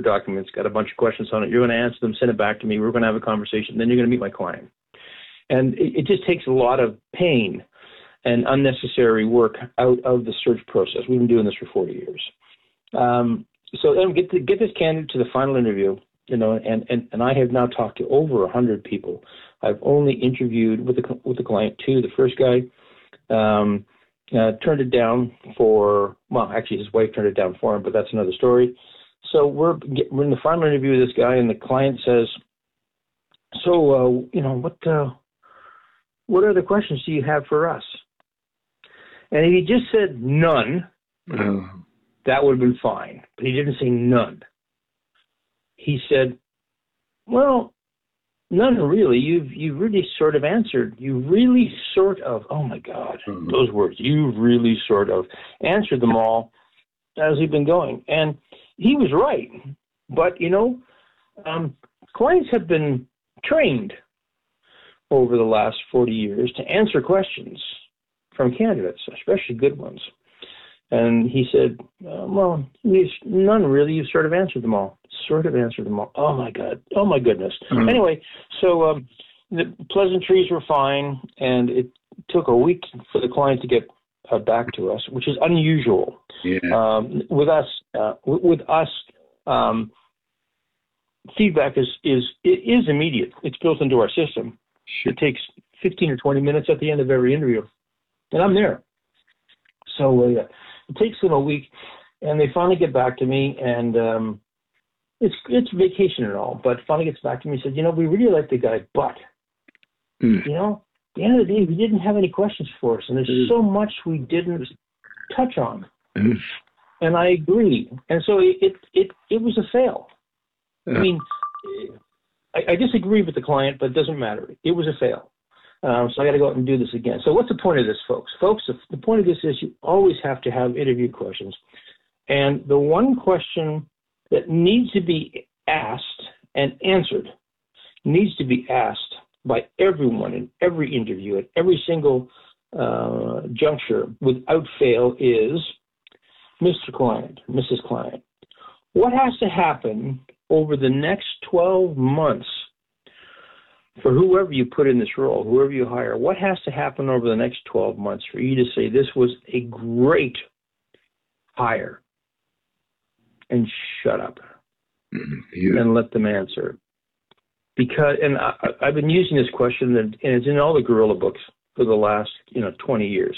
document. It's got a bunch of questions on it. You're going to answer them, send it back to me. We're going to have a conversation. Then you're going to meet my client. And it just takes a lot of pain and unnecessary work out of the search process. We've been doing this for 40 years. So then get this candidate to the final interview, and I have now talked to over 100 people. I've only interviewed with the client 2. The first guy turned it down actually his wife turned it down for him, but that's another story. So we're in the final interview with this guy, and the client says, so, what other questions do you have for us? And if he just said none, that would have been fine. But he didn't say none. He said, well, none really. You've really sort of answered. You really sort of, oh my God, those words. You've really sort of answered them all as we've been going. And he was right. But, clients have been trained over the last 40 years to answer questions from candidates, especially good ones. And he said, well, none really. You've sort of answered them all. Sort of answered them all. Oh, my God. Oh, my goodness. Anyway, so the pleasantries were fine, and it took a week for the client to get back to us, which is unusual. Yeah. With us, feedback is immediate. It's built into our system. Sure. It takes 15 or 20 minutes at the end of every interview, and I'm there. So it takes them a week, and they finally get back to me, and it's vacation and all, but finally gets back to me and says, we really like the guy, but, at the end of the day, we didn't have any questions for us, and there's so much we didn't touch on. And I agree. And so it was a fail. I mean, I disagree with the client, but it doesn't matter. It was a fail. So I got to go out and do this again. So what's the point of this, folks? Folks, the point of this is you always have to have interview questions. And the one question that needs to be asked and answered needs to be asked by everyone in every interview at every single juncture without fail is, Mr. Client, Mrs. Client, what has to happen over the next 12 months for whoever you put in this role, whoever you hire? What has to happen over the next 12 months for you to say this was a great hire? And shut up and let them answer. Because, and I've been using this question, and it's in all the Gorilla books for the last 20 years.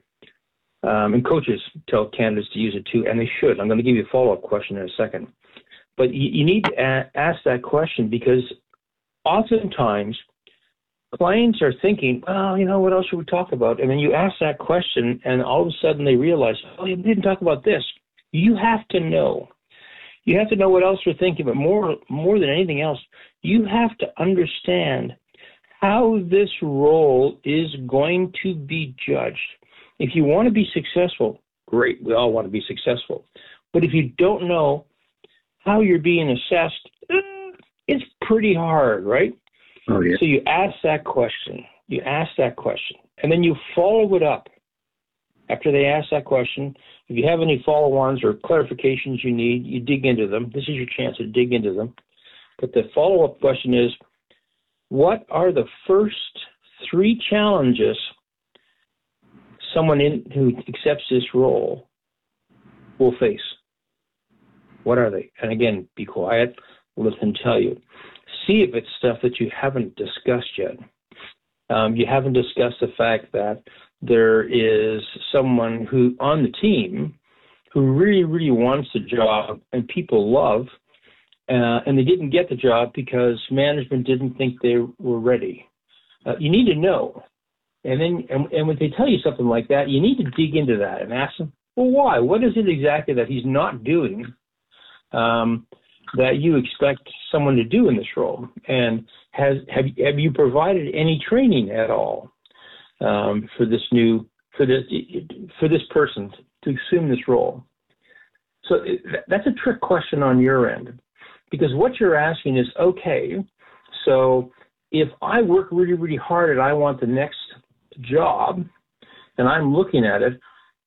And coaches tell candidates to use it too, and they should. I'm going to give you a follow-up question in a second. But you need to ask that question because oftentimes clients are thinking, well, what else should we talk about? And then you ask that question, and all of a sudden they realize, oh, you didn't talk about this. You have to know. You have to know what else you're thinking, but more than anything else, you have to understand how this role is going to be judged. If you want to be successful, great. We all want to be successful. But if you don't know how you're being assessed, it's pretty hard, right? Oh, yeah. So you ask that question. And then you follow it up. After they ask that question, if you have any follow-ons or clarifications you need, you dig into them. This is your chance to dig into them. But the follow-up question is, what are the first 3 challenges someone who accepts this role will face? What are they? And again, be quiet. Let them tell you. See if it's stuff that you haven't discussed yet. You haven't discussed the fact that there is someone who on the team who really, really wants the job and people love, and they didn't get the job because management didn't think they were ready. You need to know. And then, and when they tell you something like that, you need to dig into that and ask them, well, why? What is it exactly that he's not doing that you expect someone to do in this role? And have you provided any training at all for this person to assume this role? So that's a trick question on your end, because what you're asking is, okay, so if I work really, really hard and I want the next job and I'm looking at it,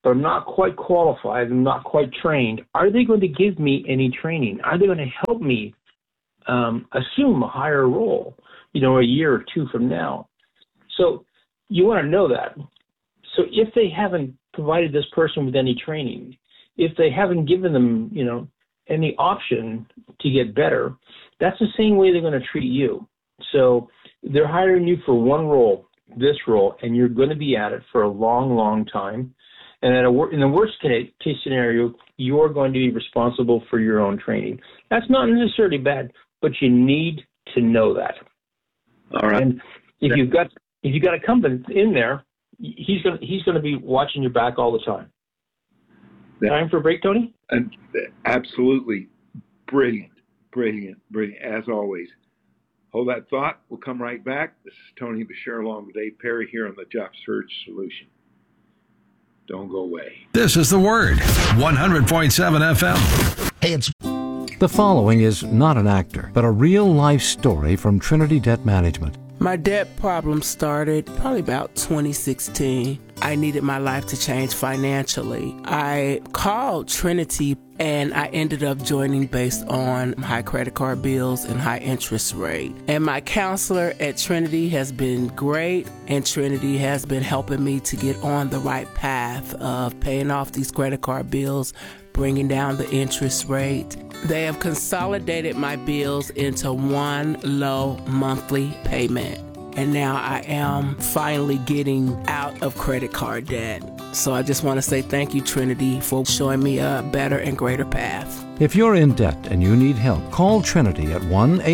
but I'm not quite qualified, I'm not quite trained. Are they going to give me any training? Are they going to help me assume a higher role, a year or two from now? So you want to know that. So if they haven't provided this person with any training, if they haven't given them, any option to get better, that's the same way they're going to treat you. So they're hiring you for one role, this role, and you're going to be at it for a long, long time. And in the worst case scenario, you're going to be responsible for your own training. That's not necessarily bad, but you need to know that. All right. And if you've got a incumbent in there, he's going to be watching your back all the time. Time for a break, Tony? And absolutely brilliant, as always. Hold that thought. We'll come right back. This is Tony Bashir along with Dave Perry here on the Job Search Solution. Don't go away. This is The Word, 100.7 FM. Hey, The following is not an actor, but a real-life story from Trinity Debt Management. My debt problem started probably about 2016. I needed my life to change financially. I called Trinity and I ended up joining based on high credit card bills and high interest rate. And my counselor at Trinity has been great, and Trinity has been helping me to get on the right path of paying off these credit card bills, bringing down the interest rate. They have consolidated my bills into one low monthly payment. And now I am finally getting out of credit card debt. So I just want to say thank you, Trinity, for showing me a better and greater path. If you're in debt and you need help, call Trinity at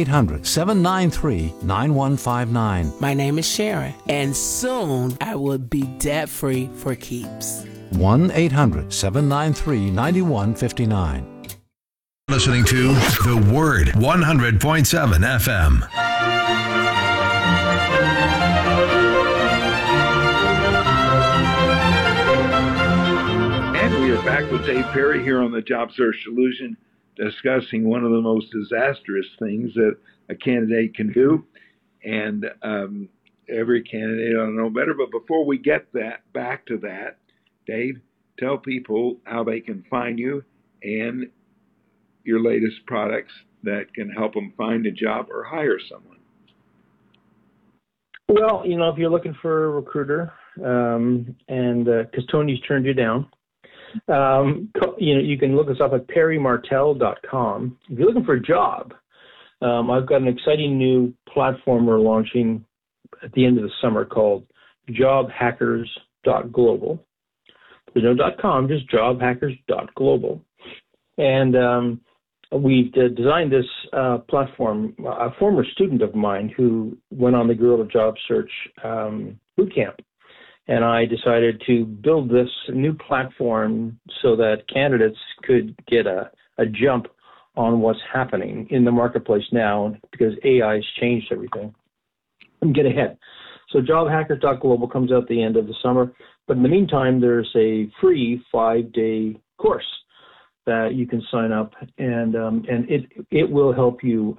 1-800-793-9159. My name is Sharon, and soon I will be debt-free for keeps. 1-800-793-9159. Listening to The Word, 100.7 FM. And we are back with Dave Perry here on the Job Search Solution, discussing one of the most disastrous things that a candidate can do. And every candidate ought to know better. But before we get back to that, Dave, tell people how they can find you and your latest products that can help them find a job or hire someone. Well, if you're looking for a recruiter, and because Tony's turned you down, you can look us up at perrymartell.com. If you're looking for a job, I've got an exciting new platform we're launching at the end of the summer called jobhackers.global. There's no .com, just jobhackers.global. And we've designed this platform. A former student of mine who went on the Guerrilla Job Search boot camp, and I decided to build this new platform so that candidates could get a jump on what's happening in the marketplace now, because AI has changed everything, and get ahead. So jobhackers.global comes out the end of the summer, but in the meantime, there's a free 5-day course that you can sign up, and it will help you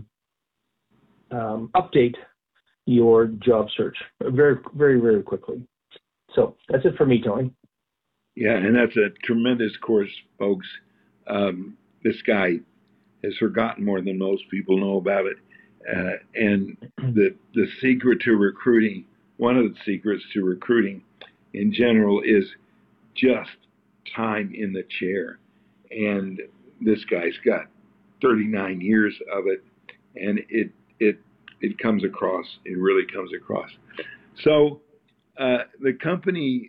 update your job search very, very, very quickly. So that's it for me, Tony. Yeah, and that's a tremendous course, folks. This guy has forgotten more than most people know about it. And the secret to recruiting, one of the secrets to recruiting in general, is just time in the chair. And this guy's got 39 years of it, and it comes across. It really comes across. So the company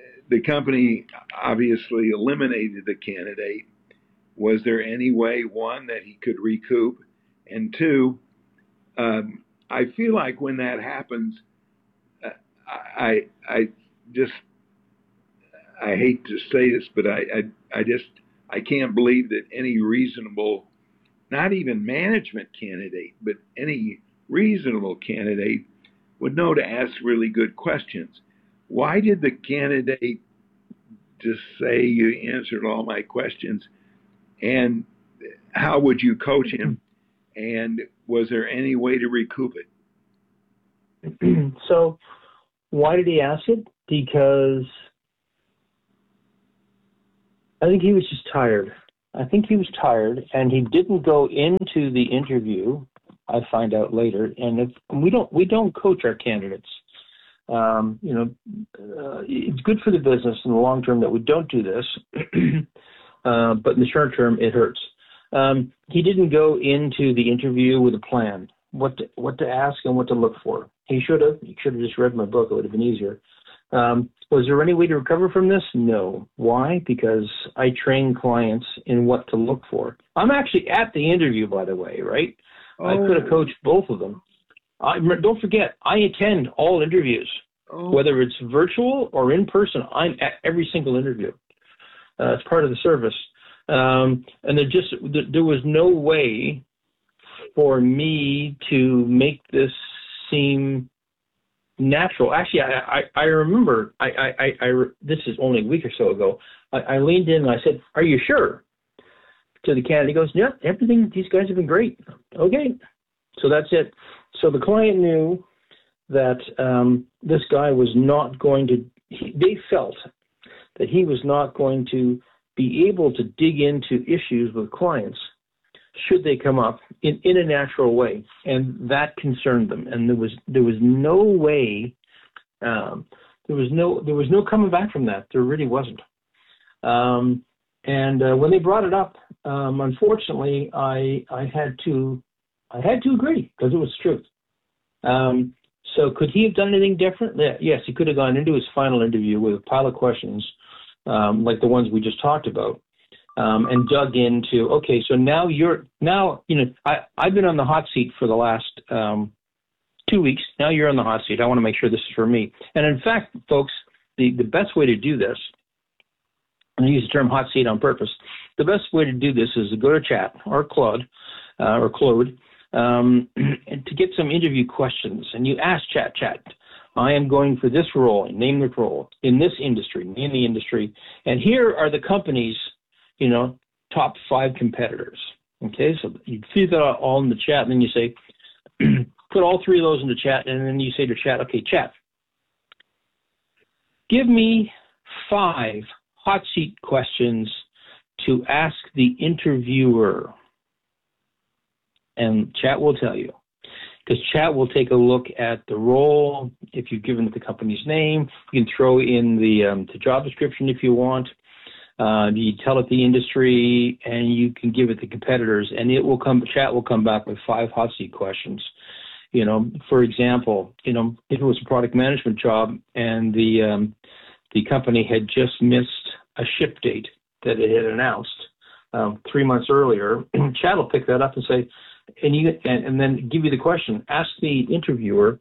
obviously eliminated the candidate. Was there any way, one, that he could recoup, and two, I feel like when that happens, I hate to say this, but I can't believe that any reasonable, not even management candidate, but any reasonable candidate would know to ask really good questions. Why did the candidate just say, you answered all my questions? And how would you coach him? And was there any way to recoup it? So why did he ask it? Because I think he was just tired. And he didn't go into the interview. I find out later, and we don't coach our candidates. It's good for the business in the long term that we don't do this, but in the short term, it hurts. He didn't go into the interview with a plan, what to ask and what to look for. He should have. He should have just read my book. It would have been easier. Was there any way to recover from this? No. Why? Because I train clients in what to look for. I'm actually at the interview, by the way, right? Oh. I could have coached both of them. Don't forget, I attend all interviews, whether it's virtual or in person. I'm at every single interview. It's part of the service. And there was no way for me to make this seem natural. Actually, I remember, this is only a week or so ago, I leaned in and I said, "Are you sure?" To the candidate. He goes, "Yeah, everything, these guys have been great." Okay. So that's it. So the client knew that this guy was not going to, they felt that he was not going to be able to dig into issues with clients should they come up in a natural way. And that concerned them. And there was no way, there was no coming back from that. There really wasn't. And when they brought it up, unfortunately, I had to agree because it was the truth. So could he have done anything different? Yes, he could have gone into his final interview with a pile of questions, like the ones we just talked about, and dug into, okay, so now I've been on the hot seat for the last 2 weeks. Now you're on the hot seat. I want to make sure this is for me. And in fact, folks, the best way to do this, and I use the term hot seat on purpose, the best way to do this is to go to Chat or Claude, to get some interview questions, and you ask Chat, I am going for this role, name the role, in this industry, name the industry, and here are the company's, top 5 competitors. Okay, so you feed that all in the chat, and then you say, put all 3 of those into Chat, and then you say to Chat, okay, Chat, give me 5 hot seat questions to ask the interviewer. And Chat will tell you, because Chat will take a look at the role. If you've given it the company's name, you can throw in the job description if you want. You tell it the industry, and you can give it the competitors, and Chat will come back with 5 hot seat questions. For example, if it was a product management job and the company had just missed a ship date that it had announced 3 months earlier, Chat will pick that up and say, and then give you the question. Ask the interviewer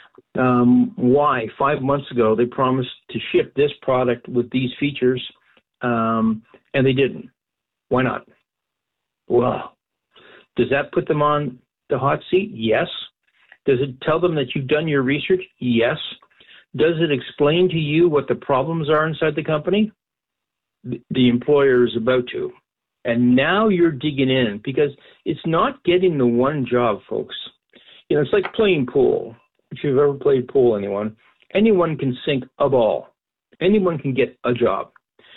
why 5 months ago they promised to ship this product with these features, and they didn't. Why not? Well, does that put them on the hot seat? Yes. Does it tell them that you've done your research? Yes. Does it explain to you what the problems are inside the company? The employer is about to. And now you're digging in, because it's not getting the one job, folks. It's like playing pool. If you've ever played pool, anyone can sink a ball. Anyone can get a job.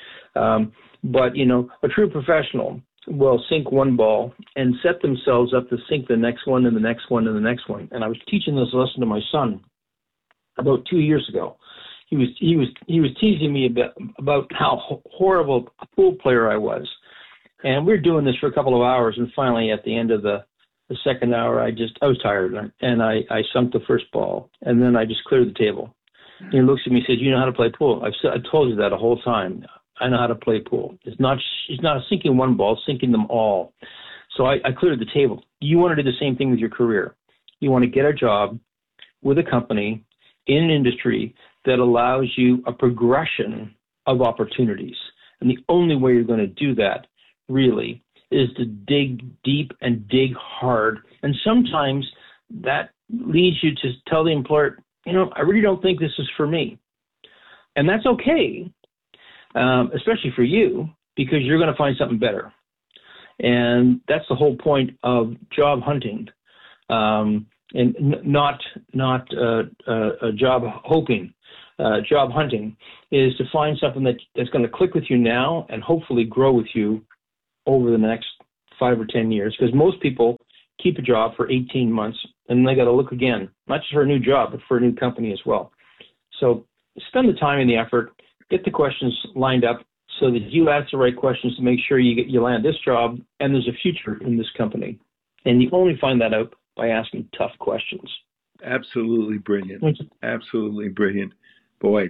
But a true professional will sink one ball and set themselves up to sink the next one and the next one and the next one. And I was teaching this lesson to my son about 2 years ago. He was teasing me about how horrible a pool player I was. And we were doing this for a couple of hours, and finally at the end of the second hour, I was tired, and I sunk the first ball, and then I just cleared the table. And he looks at me and says, "You know how to play pool?" I told you that the whole time. I know how to play pool. It's not sinking one ball, it's sinking them all. So I cleared the table. You want to do the same thing with your career. You want to get a job with a company in an industry that allows you a progression of opportunities. And the only way you're going to do that really is to dig deep and dig hard. And sometimes that leads you to tell the employer, I really don't think this is for me. And that's okay, especially for you, because you're going to find something better. And that's the whole point of job hunting, and not a job hoping. job hunting, is to find something that's going to click with you now and hopefully grow with you over the next 5 or 10 years. Because most people keep a job for 18 months and they got to look again, not just for a new job, but for a new company as well. So spend the time and the effort, get the questions lined up so that you ask the right questions to make sure you land this job and there's a future in this company. And you only find that out by asking tough questions. Absolutely brilliant. Absolutely brilliant. Boy,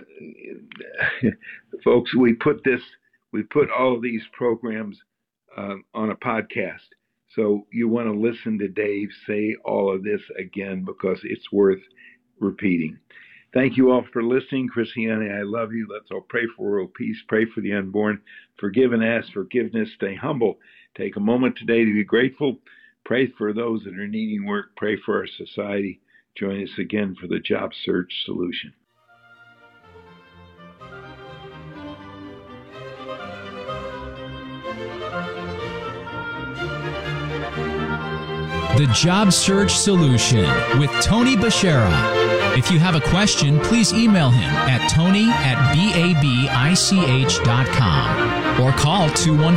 folks, we put all of these programs on a podcast. So you want to listen to Dave say all of this again because it's worth repeating. Thank you all for listening. Christiane, I love you. Let's all pray for world peace. Pray for the unborn. Forgive and ask forgiveness. Stay humble. Take a moment today to be grateful. Pray for those that are needing work. Pray for our society. Join us again for the Job Search Solution. The Job Search Solution with Tony Bashara. If you have a question, please email him at tony@babich.com or call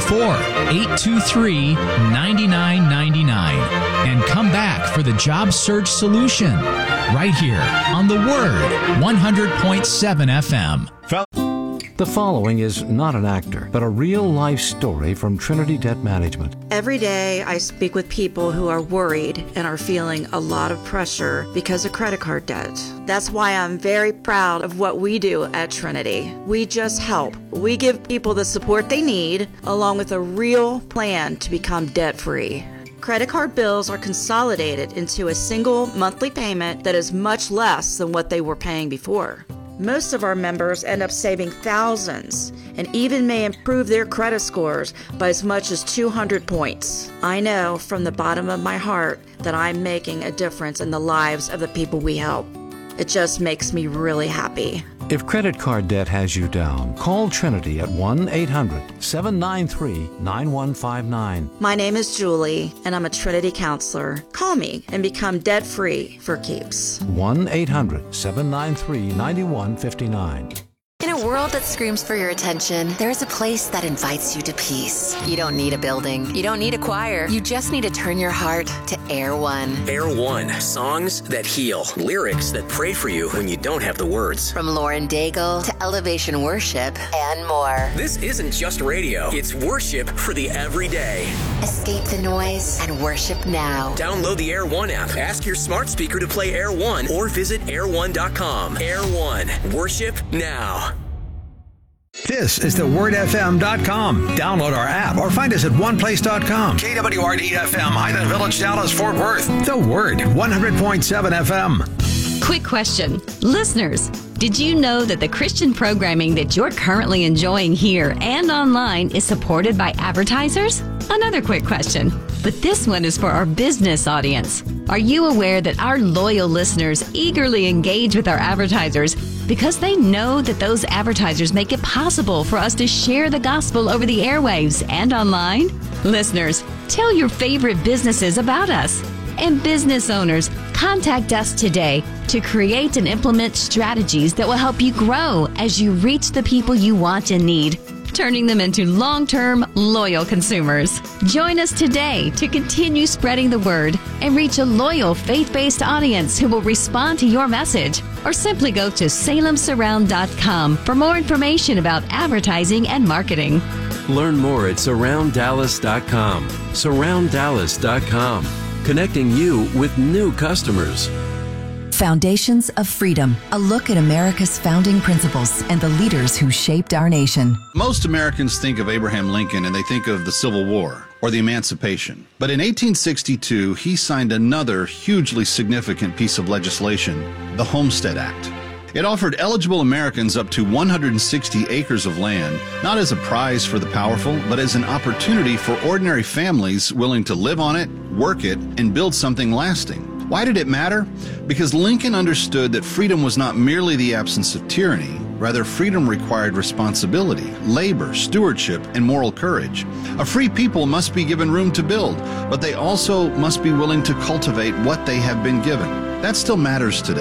214-823-9999 and come back for the Job Search Solution right here on The Word 100.7 FM. The following is not an actor, but a real-life story from Trinity Debt Management. Every day I speak with people who are worried and are feeling a lot of pressure because of credit card debt. That's why I'm very proud of what we do at Trinity. We just help. We give people the support they need, along with a real plan to become debt-free. Credit card bills are consolidated into a single monthly payment that is much less than what they were paying before. Most of our members end up saving thousands and even may improve their credit scores by as much as 200 points. I know from the bottom of my heart that I'm making a difference in the lives of the people we help. It just makes me really happy. If credit card debt has you down, call Trinity at 1-800-793-9159. My name is Julie, and I'm a Trinity counselor. Call me and become debt-free for keeps. 1-800-793-9159. In a world that screams for your attention, there is a place that invites you to peace. You don't need a building. You don't need a choir. You just need to turn your heart to Air One. Air One. Songs that heal. Lyrics that pray for you when you don't have the words. From Lauren Daigle to Elevation Worship and more. This isn't just radio. It's worship for the everyday. Escape the noise and worship now. Download the Air One app. Ask your smart speaker to play Air One or visit air1.com. Air One. Worship now. This is thewordfm.com. Download our app or find us at oneplace.com. KWRD-FM, Highland Village, Dallas, Fort Worth. The Word, 100.7 FM. Quick question. Listeners, did you know that the Christian programming that you're currently enjoying here and online is supported by advertisers? Another quick question, but this one is for our business audience. Are you aware that our loyal listeners eagerly engage with our advertisers because they know that those advertisers make it possible for us to share the gospel over the airwaves and online? Listeners, tell your favorite businesses about us. And business owners, contact us today to create and implement strategies that will help you grow as you reach the people you want and need, turning them into long-term, loyal consumers. Join us today to continue spreading the word and reach a loyal, faith-based audience who will respond to your message. Or simply go to salemsurround.com for more information about advertising and marketing. Learn more at surrounddallas.com. Surrounddallas.com. Connecting you with new customers. Foundations of Freedom, a look at America's founding principles and the leaders who shaped our nation. Most Americans think of Abraham Lincoln and they think of the Civil War or the Emancipation. But in 1862, he signed another hugely significant piece of legislation, the Homestead Act. It offered eligible Americans up to 160 acres of land, not as a prize for the powerful, but as an opportunity for ordinary families willing to live on it, work it, and build something lasting. Why did it matter? Because Lincoln understood that freedom was not merely the absence of tyranny. Rather, freedom required responsibility, labor, stewardship, and moral courage. A free people must be given room to build, but they also must be willing to cultivate what they have been given. That still matters today.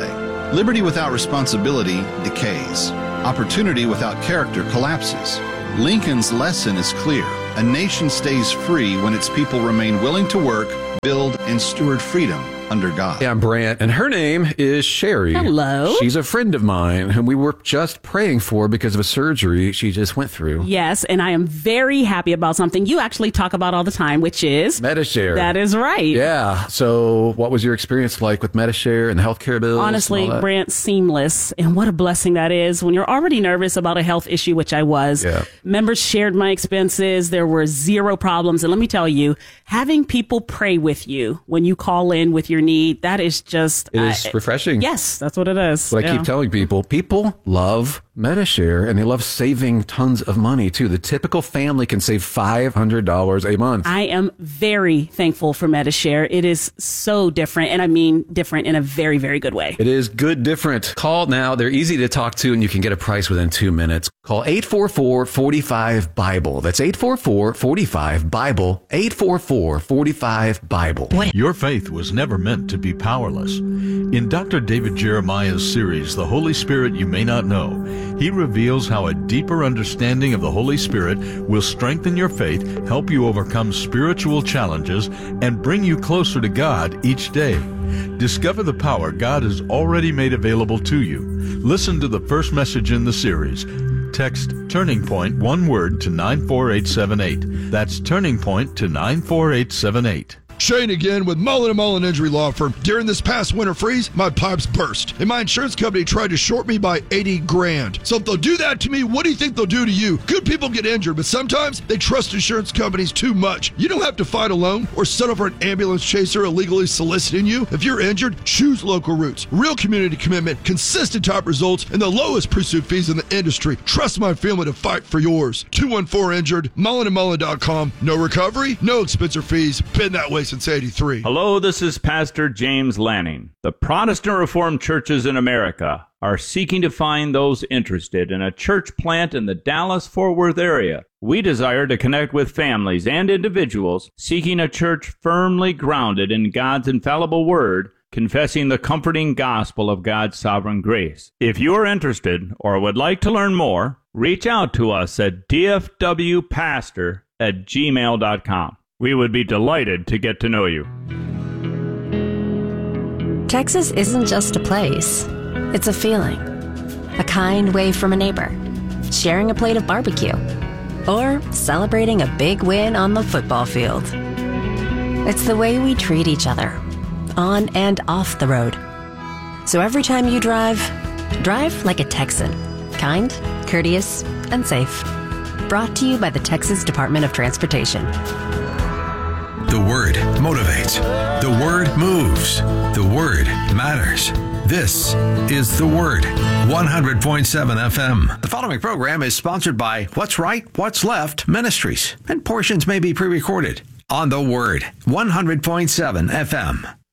Liberty without responsibility decays. Opportunity without character collapses. Lincoln's lesson is clear. A nation stays free when its people remain willing to work, build, and steward freedom under God. Yeah, I'm Brant, and her name is Sherry. Hello. She's a friend of mine whom we were just praying for because of a surgery she just went through. Yes, and I am very happy about something you actually talk about all the time, which is Medi-Share. That is right. Yeah. So what was your experience like with Medi-Share and the healthcare bills? Honestly, Brant, seamless. And what a blessing that is when you're already nervous about a health issue, which I was. Yeah. Members shared my expenses. There were zero problems. And let me tell you, having people pray with you when you call in with your need, that is just... It is refreshing. Yes, that's what it is. What I keep telling people love Medi-Share, and they love saving tons of money, too. The typical family can save $500 a month. I am very thankful for Medi-Share. It is so different, and I mean different in a very, very good way. It is good different. Call now. They're easy to talk to, and you can get a price within 2 minutes. Call 844-45-BIBLE. That's 844-45-BIBLE. 844-45-BIBLE. Your faith was never meant to be powerless. In Dr. David Jeremiah's series, The Holy Spirit You May Not Know, he reveals how a deeper understanding of the Holy Spirit will strengthen your faith, help you overcome spiritual challenges, and bring you closer to God each day. Discover the power God has already made available to you. Listen to the first message in the series. Text Turning Point, one word, to 94878. That's Turning Point to 94878. Shane again with Mullen & Mullen Injury Law Firm. During this past winter freeze, my pipes burst, and my insurance company tried to short me by $80,000. So if they'll do that to me, what do you think they'll do to you? Good people get injured, but sometimes they trust insurance companies too much. You don't have to fight alone or settle for an ambulance chaser illegally soliciting you. If you're injured, choose local routes. Real community commitment, consistent top results, and the lowest pursuit fees in the industry. Trust my family to fight for yours. 214-INJURED, mullenandmullen.com. No recovery, no expense or fees. Been that way since 83. Hello, this is Pastor James Lanning. The Protestant Reformed churches in America are seeking to find those interested in a church plant in the Dallas-Fort Worth area. We desire to connect with families and individuals seeking a church firmly grounded in God's infallible word, confessing the comforting gospel of God's sovereign grace. If you are interested or would like to learn more, reach out to us at dfwpastor@gmail.com. We would be delighted to get to know you. Texas isn't just a place. It's a feeling. A kind wave from a neighbor. Sharing a plate of barbecue. Or celebrating a big win on the football field. It's the way we treat each other. On and off the road. So every time you drive like a Texan. Kind, courteous, and safe. Brought to you by the Texas Department of Transportation. The Word motivates. The Word moves. The Word matters. This is The Word, 100.7 FM. The following program is sponsored by What's Right, What's Left Ministries, and portions may be pre-recorded on The Word, 100.7 FM.